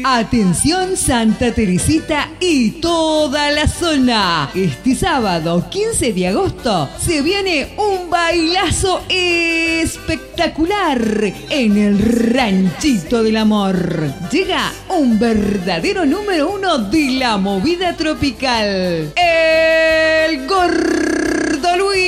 Atención Santa Teresita y toda la zona. Este sábado 15 de agosto se viene un bailazo espectacular en el Ranchito del Amor. Llega un verdadero número 1 de la movida tropical, el Gordo Luis.